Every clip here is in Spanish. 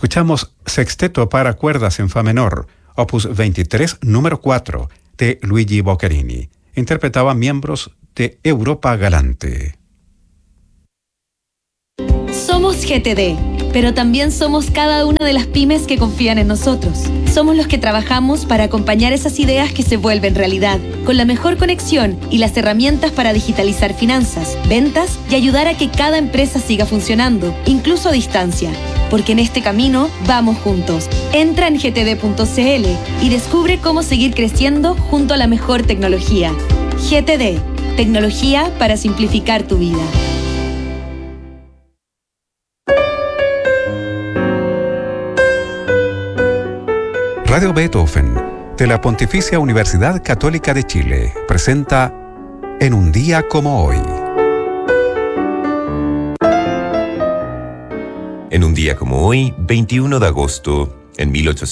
Escuchamos Sexteto para cuerdas en fa menor, opus 23, número 4, de Luigi Boccherini. Interpretaba miembros de Europa Galante. Somos GTD, pero también somos cada una de las pymes que confían en nosotros. Somos los que trabajamos para acompañar esas ideas que se vuelven realidad, con la mejor conexión y las herramientas para digitalizar finanzas, ventas y ayudar a que cada empresa siga funcionando, incluso a distancia. Porque en este camino vamos juntos. Entra en gtd.cl y descubre cómo seguir creciendo junto a la mejor tecnología. GTD, tecnología para simplificar tu vida. Radio Beethoven, de la Pontificia Universidad Católica de Chile, presenta En un día como hoy. En un día como hoy, 21 de agosto, en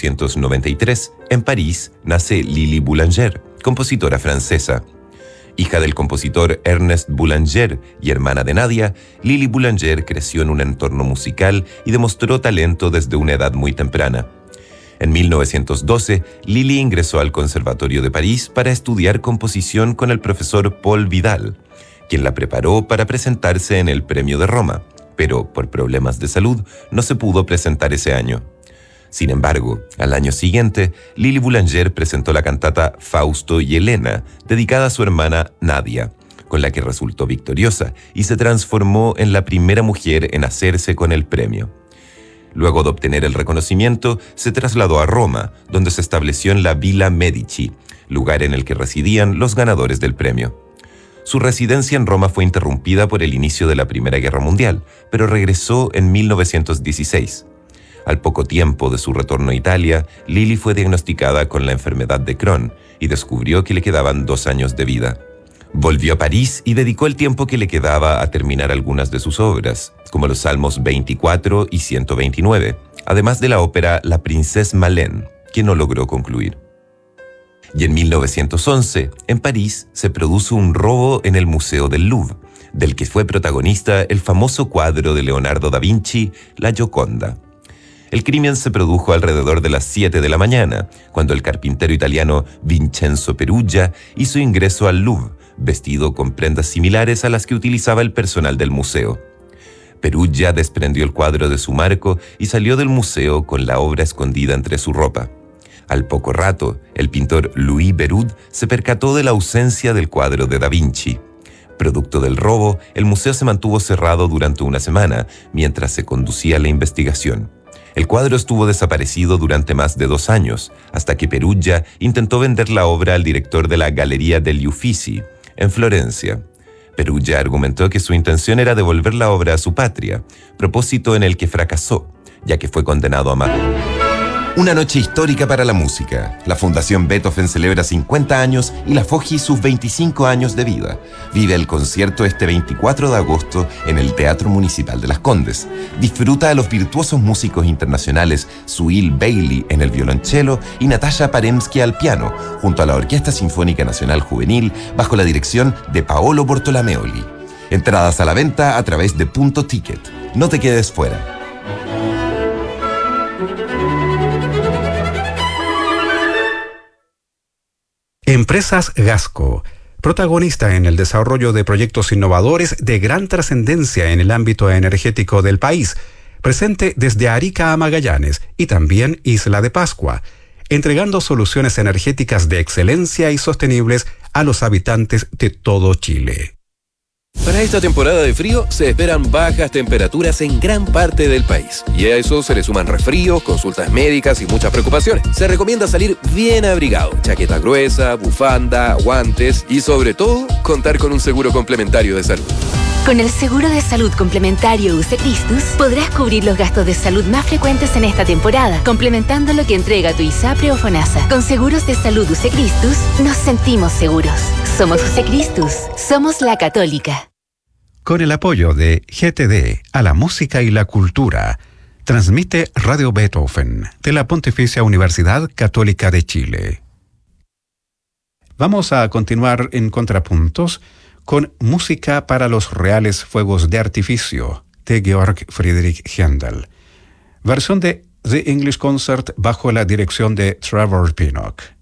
1893, en París, nace Lili Boulanger, compositora francesa. Hija del compositor Ernest Boulanger y hermana de Nadia, Lili Boulanger creció en un entorno musical y demostró talento desde una edad muy temprana. En 1912, Lili ingresó al Conservatorio de París para estudiar composición con el profesor Paul Vidal, quien la preparó para presentarse en el Premio de Roma, pero por problemas de salud no se pudo presentar ese año. Sin embargo, al año siguiente, Lili Boulanger presentó la cantata Fausto y Helena, dedicada a su hermana Nadia, con la que resultó victoriosa y se transformó en la primera mujer en hacerse con el premio. Luego de obtener el reconocimiento, se trasladó a Roma, donde se estableció en la Villa Medici, lugar en el que residían los ganadores del premio. Su residencia en Roma fue interrumpida por el inicio de la Primera Guerra Mundial, pero regresó en 1916. Al poco tiempo de su retorno a Italia, Lili fue diagnosticada con la enfermedad de Crohn y descubrió que le quedaban 2 años de vida. Volvió a París y dedicó el tiempo que le quedaba a terminar algunas de sus obras, como los Salmos 24 y 129, además de la ópera La Princesse Malène, que no logró concluir. Y en 1911, en París, se produjo un robo en el Museo del Louvre, del que fue protagonista el famoso cuadro de Leonardo da Vinci, La Gioconda. El crimen se produjo alrededor de las 7 de la mañana, cuando el carpintero italiano Vincenzo Peruggia hizo ingreso al Louvre, vestido con prendas similares a las que utilizaba el personal del museo. Peruggia desprendió el cuadro de su marco y salió del museo con la obra escondida entre su ropa. Al poco rato, el pintor Louis Berud se percató de la ausencia del cuadro de Da Vinci. Producto del robo, el museo se mantuvo cerrado durante una semana mientras se conducía la investigación. El cuadro estuvo desaparecido durante más de 2 años, hasta que Peruggia intentó vender la obra al director de la Galleria degli Uffizi, en Florencia. Peruggia argumentó que su intención era devolver la obra a su patria, propósito en el que fracasó, ya que fue condenado a muerte. Una noche histórica para la música. La Fundación Beethoven celebra 50 años y la FOGI sus 25 años de vida. Vive el concierto este 24 de agosto en el Teatro Municipal de Las Condes. Disfruta a los virtuosos músicos internacionales Suil Bailey en el violonchelo y Natasha Paremsky al piano, junto a la Orquesta Sinfónica Nacional Juvenil, bajo la dirección de Paolo Bortolameoli. Entradas a la venta a través de Punto Ticket. No te quedes fuera. Empresas Gasco, protagonista en el desarrollo de proyectos innovadores de gran trascendencia en el ámbito energético del país, presente desde Arica a Magallanes y también Isla de Pascua, entregando soluciones energéticas de excelencia y sostenibles a los habitantes de todo Chile. Para esta temporada de frío se esperan bajas temperaturas en gran parte del país. Y a eso se le suman resfríos, consultas médicas y muchas preocupaciones. Se recomienda salir bien abrigado, chaqueta gruesa, bufanda, guantes y sobre todo, contar con un seguro complementario de salud. Con el seguro de salud complementario UC Christus podrás cubrir los gastos de salud más frecuentes en esta temporada, complementando lo que entrega tu ISAPRE o FONASA. Con seguros de salud UC Christus nos sentimos seguros. Somos UC Christus, somos la Católica. Con el apoyo de GTD a la música y la cultura, transmite Radio Beethoven de la Pontificia Universidad Católica de Chile. Vamos a continuar en contrapuntos con Música para los Reales Fuegos de Artificio, de Georg Friedrich Händel. Versión de The English Concert bajo la dirección de Trevor Pinnock.